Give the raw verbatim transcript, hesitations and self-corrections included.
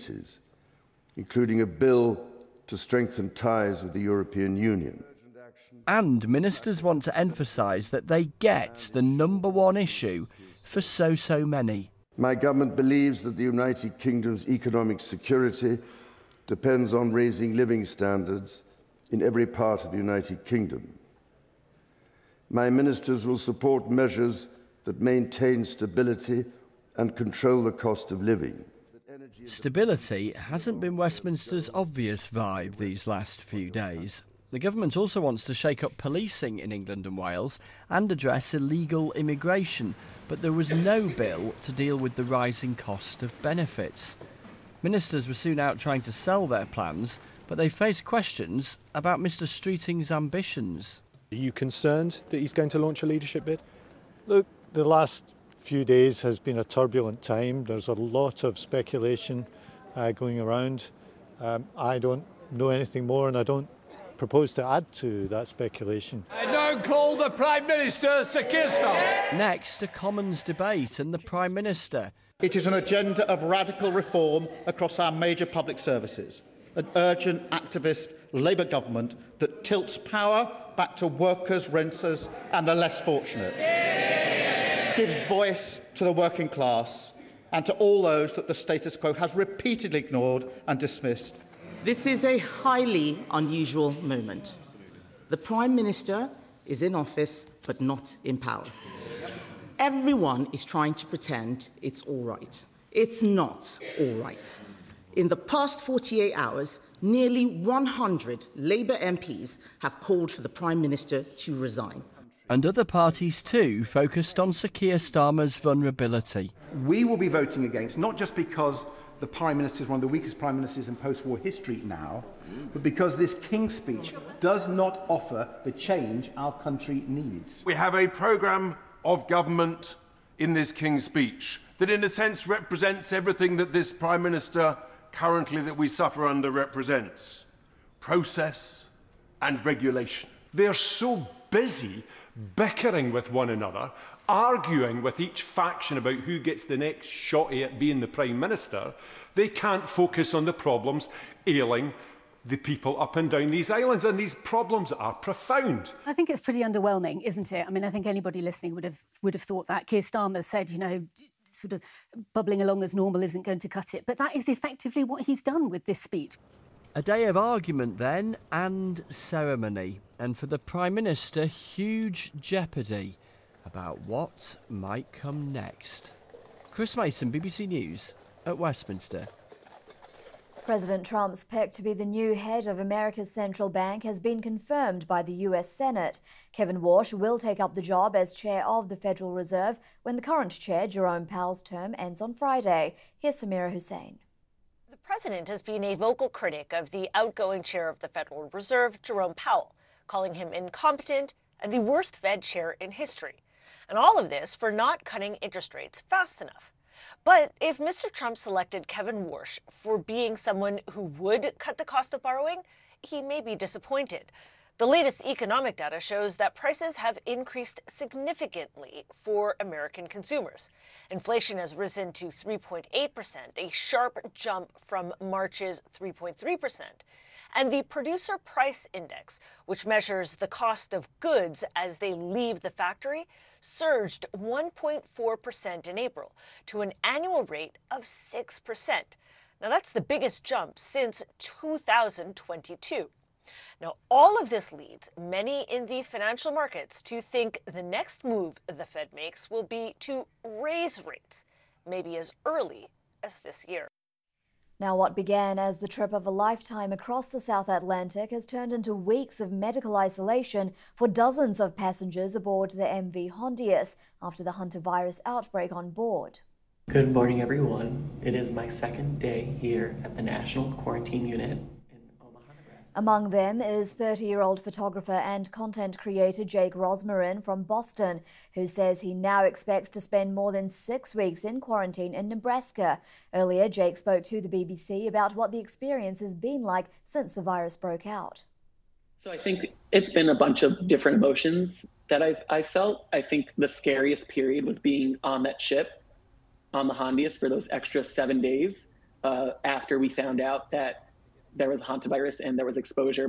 treaties, including a bill to strengthen ties with the European Union. And ministers want to emphasise that they get the number one issue for so, so many. My government believes that the United Kingdom's economic security depends on raising living standards in every part of the United Kingdom. My ministers will support measures that maintain stability and control the cost of living. Stability hasn't been Westminster's obvious vibe these last few days. The government also wants to shake up policing in England and Wales and address illegal immigration, but there was no bill to deal with the rising cost of benefits. Ministers were soon out trying to sell their plans, but they faced questions about Mr Streeting's ambitions. Are you concerned that he's going to launch a leadership bid? Look, the last few days has been a turbulent time. There's a lot of speculation uh, going around. Um, I don't know anything more, and I don't propose to add to that speculation. I don't call the Prime Minister Sir Keir Starmer. Next, a Commons debate and the Prime Minister. It is an agenda of radical reform across our major public services. An urgent, activist Labour government that tilts power back to workers, renters and the less fortunate. Gives voice to the working class and to all those that the status quo has repeatedly ignored and dismissed. This is a highly unusual moment. The Prime Minister is in office but not in power. Everyone is trying to pretend it's all right. It's not all right. In the past forty-eight hours, nearly one hundred Labour M Ps have called for the Prime Minister to resign. And other parties too focused on Sir Keir Starmer's vulnerability. We will be voting against, not just because the Prime Minister is one of the weakest Prime Ministers in post-war history now, but because this King's speech does not offer the change our country needs. We have a programme of government in this King's speech that in a sense represents everything that this Prime Minister currently that we suffer under represents. Process and regulation. They're so busy bickering with one another, arguing with each faction about who gets the next shotty at being the Prime Minister, they can't focus on the problems ailing the people up and down these islands, and these problems are profound. I think it's pretty underwhelming, isn't it? I mean, I think anybody listening would have would have thought that. Keir Starmer said, you know, sort of bubbling along as normal isn't going to cut it, but that is effectively what he's done with this speech. A day of argument then, and ceremony, and for the Prime Minister, huge jeopardy about what might come next. Chris Mason, B B C News at Westminster. President Trump's pick to be the new head of America's central bank has been confirmed by the U S Senate. Kevin Warsh will take up the job as chair of the Federal Reserve when the current chair, Jerome Powell's term, ends on Friday. Here's Samira Hussein. The president has been a vocal critic of the outgoing chair of the Federal Reserve, Jerome Powell, calling him incompetent and the worst Fed chair in history. And all of this for not cutting interest rates fast enough. But if Mister Trump selected Kevin Warsh for being someone who would cut the cost of borrowing, he may be disappointed. The latest economic data shows that prices have increased significantly for American consumers. Inflation has risen to three point eight percent, a sharp jump from March's three point three percent. And the Producer Price Index, which measures the cost of goods as they leave the factory, surged one point four percent in April to an annual rate of six percent. Now, that's the biggest jump since two thousand twenty-two. Now, all of this leads many in the financial markets to think the next move the Fed makes will be to raise rates, maybe as early as this year. Now, what began as the trip of a lifetime across the South Atlantic has turned into weeks of medical isolation for dozens of passengers aboard the M V Hondius after the hantavirus outbreak on board. Good morning, everyone. It is my second day here at the National Quarantine Unit. Among them is thirty-year-old photographer and content creator Jake Rosmarin from Boston, who says he now expects to spend more than six weeks in quarantine in Nebraska. Earlier, Jake spoke to the B B C about what the experience has been like since the virus broke out. So I think it's been a bunch of different emotions that I've I felt. I think the scariest period was being on that ship, on the Hondius, for those extra seven days. uh, after we found out that there was a hantavirus and there was exposure.